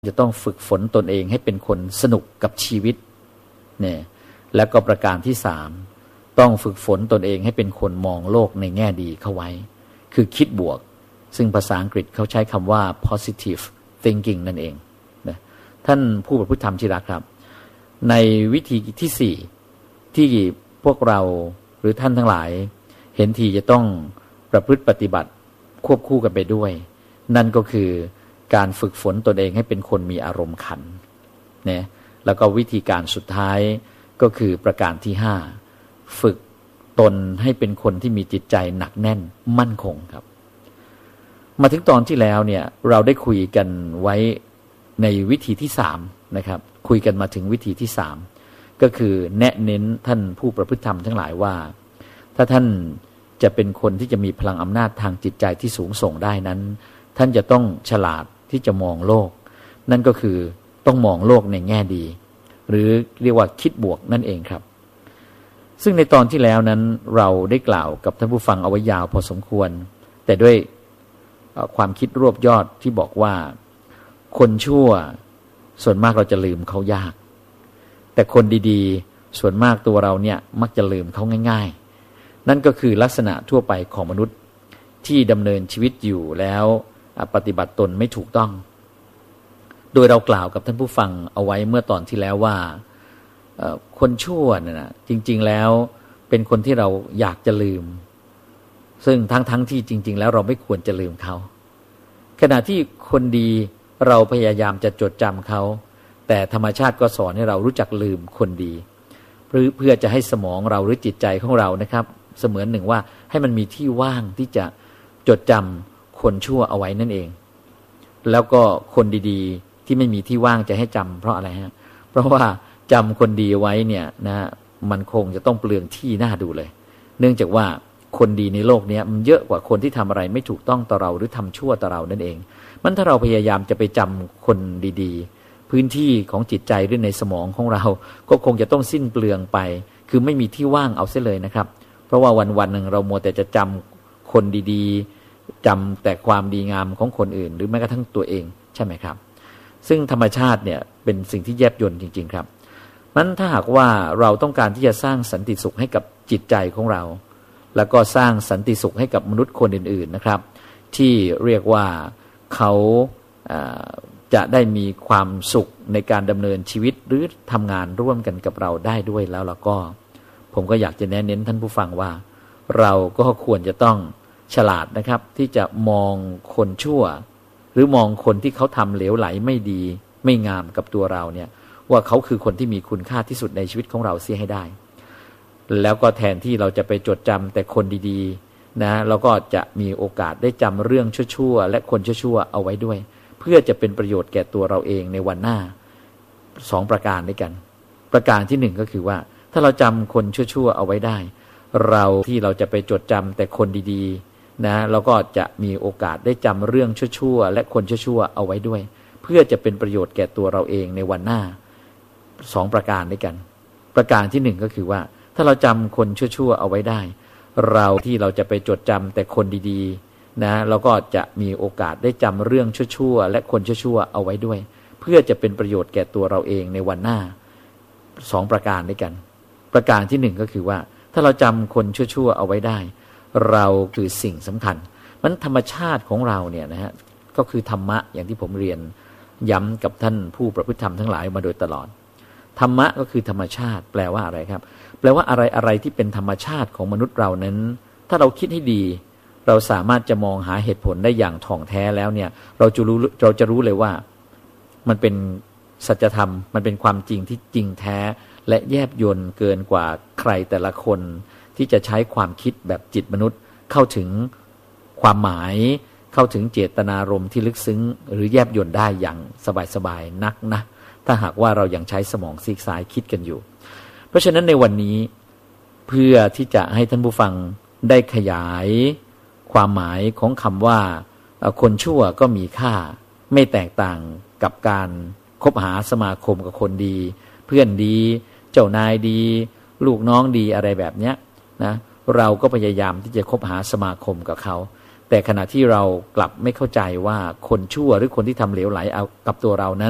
จะต้องฝึกฝนตนเองให้เป็นคนสนุกกับชีวิตเนี่ยแล้วก็ประการที่3ต้องฝึกฝนตนเองให้เป็นคนมองโลกในแง่ดีเข้าไว้คือคิดบวกซึ่งภาษาอังกฤษเขาใช้คำว่า positive thinking นั่นเองนะท่านผู้ประพฤติธรรมที่รักครับในวิธีที่4ที่พวกเราหรือท่านทั้งหลายเห็นทีจะต้องประพฤติปฏิบัติควบคู่กันไปด้วยนั่นก็คือการฝึกฝนตนเองให้เป็นคนมีอารมณ์ขันเนี่ยแล้วก็วิธีการสุดท้ายก็คือประการที่5ฝึกตนให้เป็นคนที่มีจิตใจหนักแน่นมั่นคงครับมาถึงตอนที่แล้วเนี่ยเราได้คุยกันไว้ในวิธีที่3นะครับคุยกันมาถึงวิธีที่3ก็คือแนะเน้นท่านผู้ประพฤติธรรมทั้งหลายว่าถ้าท่านจะเป็นคนที่จะมีพลังอำนาจทางจิตใจที่สูงส่งได้นั้นท่านจะต้องฉลาดที่จะมองโลกนั่นก็คือต้องมองโลกในแง่ดีหรือเรียกว่าคิดบวกนั่นเองครับซึ่งในตอนที่แล้วนั้นเราได้กล่าวกับท่านผู้ฟังเอาไว้ยาวพอสมควรแต่ด้วยความคิดรวบยอดที่บอกว่าคนชั่วส่วนมากเราจะลืมเขายากแต่คนดีๆส่วนมากตัวเราเนี่ยมักจะลืมเขาง่ายๆนั่นก็คือลักษณะทั่วไปของมนุษย์ที่ดำเนินชีวิตอยู่แล้วปฏิบัติตนไม่ถูกต้องโดยเรากล่าวกับท่านผู้ฟังเอาไว้เมื่อตอนที่แล้วว่าคนชั่วเนี่ยนะจริงๆแล้วเป็นคนที่เราอยากจะลืมซึ่งทั้งที่จริงๆแล้วเราไม่ควรจะลืมเขาขณะที่คนดีเราพยายามจะจดจำเขาแต่ธรรมชาติก็สอนให้เรารู้จักลืมคนดีเพื่อจะให้สมองเราหรือจิตใจของเรานะครับเสมือนหนึ่งว่าให้มันมีที่ว่างที่จะจดจำคนชั่วเอาไว้นั่นเองแล้วก็คนดีๆที่ไม่มีที่ว่างจะให้จำเพราะอะไรฮะเพราะว่าจำคนดีไว้เนี่ยนะมันคงจะต้องเปลืองที่น่าดูเลยเนื่องจากว่าคนดีในโลกนี้มันเยอะกว่าคนที่ทำอะไรไม่ถูกต้องต่อเราหรือทำชั่วต่อเรานั่นเองมันถ้าเราพยายามจะไปจำคนดีๆพื้นที่ของจิตใจหรือในสมองของเราก็คงจะต้องสิ้นเปลืองไปคือไม่มีที่ว่างเอาเสียเลยนะครับเพราะว่าวันๆหนึ่งเรามัวแต่จะจำคนดีๆจำแต่ความดีงามของคนอื่นหรือแม้กระทั่งตัวเองใช่ไหมครับซึ่งธรรมชาติเนี่ยเป็นสิ่งที่แยบยลจริงๆครับนั้นถ้าหากว่าเราต้องการที่จะสร้างสันติสุขให้กับจิตใจของเราแล้วก็สร้างสันติสุขให้กับมนุษย์คนอื่นๆนะครับที่เรียกว่าเขาจะได้มีความสุขในการดำเนินชีวิตหรือทำงานร่วมกันกับเราได้ด้วยแล้วก็ผมก็อยากจะแนะเน้นท่านผู้ฟังว่าเราก็ควรจะต้องฉลาดนะครับที่จะมองคนชั่วหรือมองคนที่เขาทำเหลวไหลไม่ดีไม่งามกับตัวเราเนี่ยว่าเขาคือคนที่มีคุณค่าที่สุดในชีวิตของเราเสียให้ได้แล้วก็แทนที่เราจะไปจดจำแต่คนดีๆนะเราก็จะมีโอกาสได้จำเรื่องชั่วๆและคนชั่วๆเอาไว้ด้วยเพื่อจะเป็นประโยชน์แก่ตัวเราเองในวันหน้า2ประการด้วยกันประการที่1ก็คือว่าถ้าเราจำคนชั่วๆเอาไว้ได้เราที่เราจะไปจดจำแต่คนดีๆนะเราก็จะมีโอกาสได้จำเรื่องชั่วๆและคนชั่วๆเอาไว้ด้วยเพื่อจะเป็นประโยชน์แก่ตัวเราเองในวันหน้า2ประการด้วยกันประการที่1ก็คือว่าถ้าเราจำคนชั่วๆเอาไว้ได้เราที่เราจะไปจดจำแต่คนดีๆนะเราก็จะมีโอกาสได้จำเรื่องชั่วๆและคนชั่วๆเอาไว้ด้วยเพื่อจะเป็นประโยชน์แก่ตัวเราเองในวันหน้า2ประการด้วยกันประการที่1ก็คือว่าถ้าเราจำคนชั่วๆเอาไว้ได้เราคือสิ่งสำคัญมันธรรมชาติของเราเนี่ยนะฮะก็คือธรรมะอย่างที่ผมเรียนย้ำกับท่านผู้ประพฤติธรรมทั้งหลายมาโดยตลอดธรรมะก็คือธรรมชาติแปลว่าอะไรครับแปลว่าอะไรที่เป็นธรรมชาติของมนุษย์เรานั้นถ้าเราคิดให้ดีเราสามารถจะมองหาเหตุผลได้อย่างถ่องแท้แล้วเนี่ยเราจะรู้เลยว่ามันเป็นสัจธรรมมันเป็นความจริงที่จริงแท้และแยบยลเกินกว่าใครแต่ละคนที่จะใช้ความคิดแบบจิตมนุษย์เข้าถึงความหมายเข้าถึงเจตนารมณ์ที่ลึกซึ้งหรือแยบยลได้อย่างสบายๆนักนะถ้าหากว่าเรายังใช้สมองซีกซ้ายคิดกันอยู่เพราะฉะนั้นในวันนี้เพื่อที่จะให้ท่านผู้ฟังได้ขยายความหมายของคำว่าคนชั่วก็มีค่าไม่แตกต่างกับการคบหาสมาคมกับคนดีเพื่อนดีเจ้านายดีลูกน้องดีอะไรแบบเนี้ยนะเราก็พยายามที่จะคบหาสมาคมกับเขาแต่ขณะที่เรากลับไม่เข้าใจว่าคนชั่วหรือคนที่ทำเหลวไหลเอากับตัวเรานั้น